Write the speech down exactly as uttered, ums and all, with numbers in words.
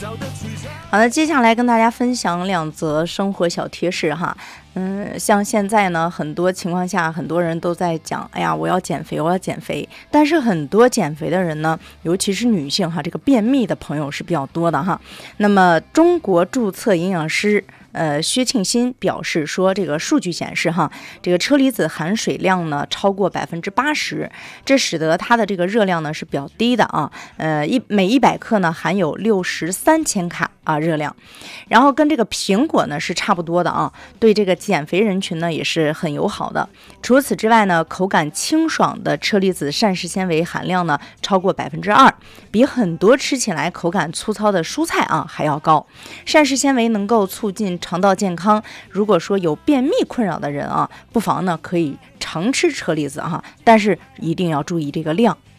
好的，接下来跟大家分享两则生活小贴士哈。嗯，像现在呢，很多情况下，很多人都在讲，哎呀，我要减肥，我要减肥。但是很多减肥的人呢，尤其是女性哈，这个便秘的朋友是比较多的哈。那么，中国注册营养师。呃，薛庆新表示说，这个数据显示哈，这个车厘子含水量呢超过百分之八十，这使得它的这个热量呢是比较低的啊。呃，一每一百克呢含有六十三千卡啊热量，然后跟这个苹果呢是差不多的啊，对这个减肥人群呢也是很友好的。除此之外呢，口感清爽的车厘子膳食纤维含量呢超过百分之二，比很多吃起来口感粗糙的蔬菜啊还要高。膳食纤维能够促进肠道健康，如果说有便秘困扰的人啊，不妨呢可以常吃车厘子哈，但是一定要注意这个量